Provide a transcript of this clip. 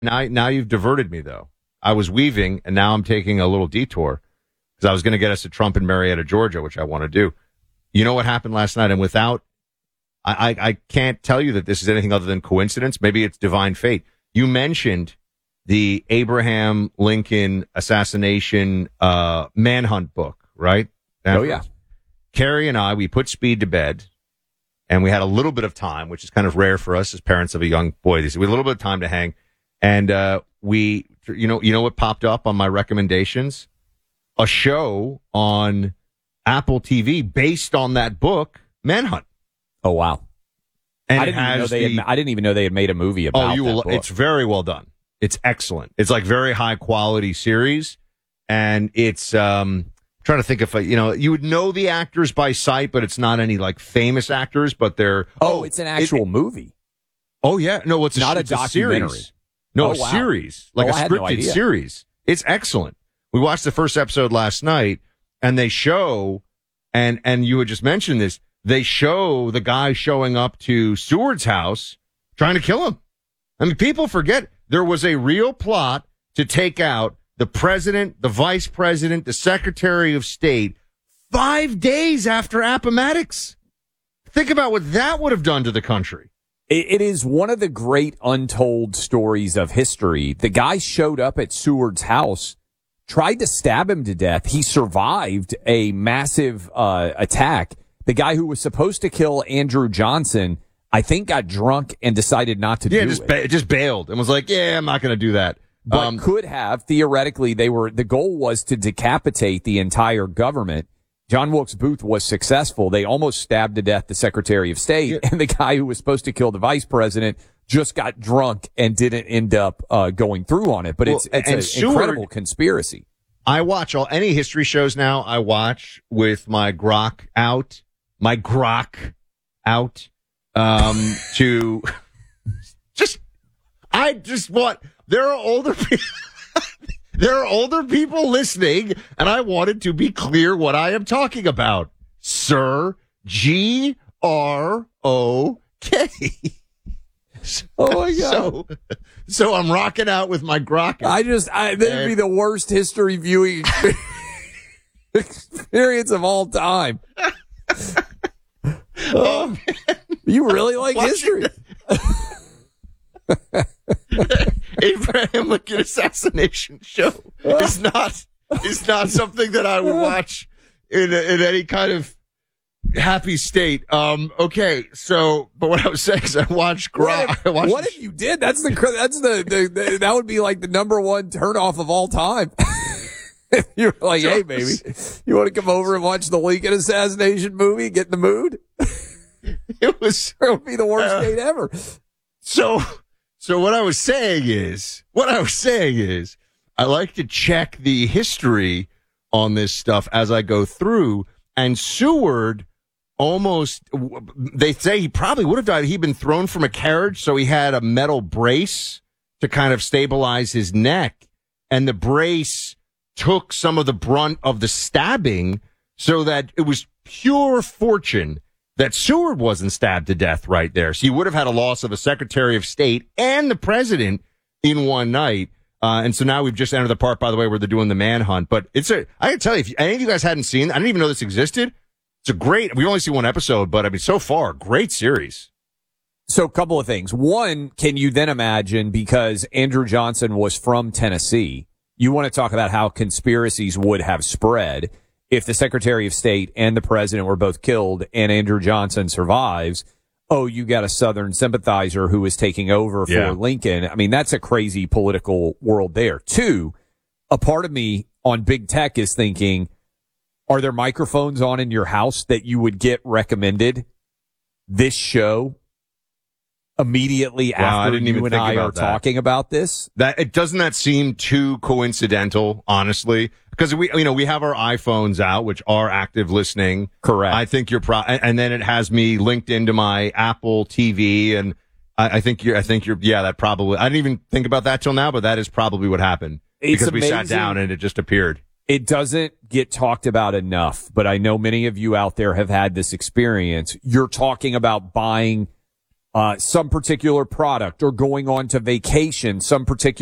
Now you've diverted me, though. I was weaving, and now I'm taking a little detour because I was going to get us to Trump in Marietta, Georgia, which I want to do. You know what happened last night? And without, I can't tell you that this is anything other than coincidence. Maybe it's divine fate. You mentioned the Abraham Lincoln assassination manhunt book, right? Oh, yeah. Carrie and I, we put Speed to bed, and we had a little bit of time, which is kind of rare for us as parents of a young boy. We had a little bit of time to hang, and we, you know what popped up on my recommendations? A show on Apple TV based on that book, Manhunt. Oh, wow. And I didn't even know they had made a movie about that book. It's very well done. It's excellent. It's like very high quality series, and it's trying to think if you would know the actors by sight, but it's not any like famous actors, but they're it's an actual movie. Oh yeah, no, it's not a documentary. Series. No, a series, like a scripted series. It's excellent. We watched the first episode last night, and they show, and you had just mentioned this. They show the guy showing up to Seward's house trying to kill him. I mean, people forget there was a real plot to take out the president, the vice president, the secretary of state 5 days after Appomattox. Think about what that would have done to the country. It is one of the great untold stories of history. The guy showed up at Seward's house, tried to stab him to death. He survived a massive attack. The guy who was supposed to kill Andrew Johnson, I think, got drunk and decided not to do it. Just bailed and was like, yeah, I'm not going to do that. But could have. Theoretically, the goal was to decapitate the entire government. John Wilkes Booth was successful. They almost stabbed to death the Secretary of State, and the guy who was supposed to kill the vice president just got drunk and didn't end up going through on it. But it's an incredible conspiracy. I watch any history shows now. I watch with my grok out. To I just want. There are older people. There are older people listening, and I wanted to be clear what I am talking about. Sir, Grok. Oh my God. So I'm rocking out with my grok. This would be the worst history viewing experience of all time. Oh, you really like history. Abraham Lincoln assassination show is not something that I would watch in any kind of happy state. Okay, so but what I was saying is I watched Grok. What if you did? That's the that would be like the number one turnoff of all time. You're like, hey, baby, you want to come over and watch the Lincoln assassination movie? Get in the mood. It would be the worst date ever. So what I was saying is, I like to check the history on this stuff as I go through. And Seward they say he probably would have died. He'd been thrown from a carriage, so he had a metal brace to kind of stabilize his neck. And the brace took some of the brunt of the stabbing, so that it was pure fortune that Seward wasn't stabbed to death right there. So you would have had a loss of a Secretary of State and the president in one night. And so now we've just entered the part, by the way, where they're doing the manhunt. But I can tell you, if any of you guys hadn't seen, I didn't even know this existed. We only see one episode, but I mean, so far, great series. So a couple of things. One, can you then imagine, because Andrew Johnson was from Tennessee, you want to talk about how conspiracies would have spread if the Secretary of State and the president were both killed and Andrew Johnson survives. Oh, you got a Southern sympathizer who is taking over for Lincoln. I mean, that's a crazy political world there. Two, a part of me on big tech is thinking, are there microphones on in your house that you would get recommended this show immediately after you and I are talking about this? Doesn't that seem too coincidental, honestly? Because we have our iPhones out, which are active listening. Correct. I think and then it has me linked into my Apple TV, and I think you're, that probably, I didn't even think about that till now, but that is probably what happened. It's because we sat down and it just appeared. It doesn't get talked about enough, but I know many of you out there have had this experience. You're talking about buying some particular product or going on to vacation, some particular